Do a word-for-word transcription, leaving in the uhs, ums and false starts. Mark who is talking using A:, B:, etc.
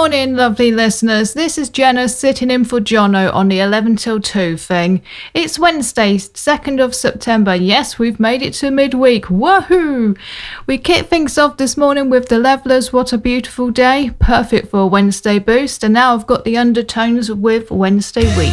A: morning, lovely listeners. This is Jenna sitting in for Jono on the eleven till two thing. It's Wednesday, second of September. Yes, we've made it to midweek. Woohoo! We kick things off this morning with the Levelers. What a beautiful day. Perfect for a Wednesday boost. And now I've got the undertones with Wednesday week.